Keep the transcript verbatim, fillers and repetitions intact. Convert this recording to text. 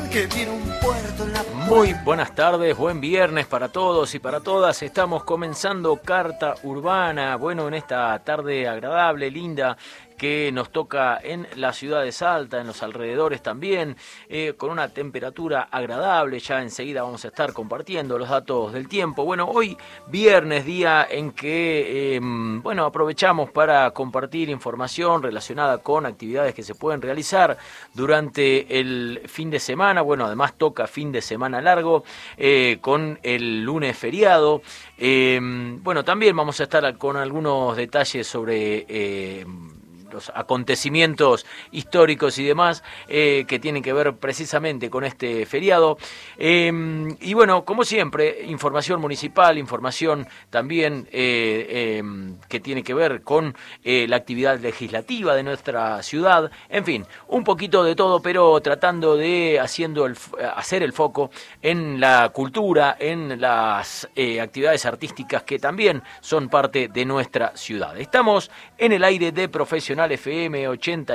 que viene un puerto en la... Muy buenas tardes, buen viernes para todos y para todas. Estamos comenzando Carta Urbana, bueno, en esta tarde agradable, linda, que nos toca en la ciudad de Salta, en los alrededores también, eh, con una temperatura agradable. Ya enseguida vamos a estar compartiendo los datos del tiempo. Bueno, hoy viernes, día en que, eh, bueno, aprovechamos para compartir información relacionada con actividades que se pueden realizar durante el fin de semana. Bueno, además toca fin de semana largo, eh, con el lunes feriado. Eh, bueno, también vamos a estar con algunos detalles sobre... Eh, los acontecimientos históricos y demás eh, que tienen que ver precisamente con este feriado. Eh, y bueno, como siempre, información municipal, información también eh, eh, que tiene que ver con eh, la actividad legislativa de nuestra ciudad. En fin, un poquito de todo, pero tratando de haciendo el, hacer el foco en la cultura, en las eh, actividades artísticas que también son parte de nuestra ciudad. Estamos en el aire de Profesional F M ochenta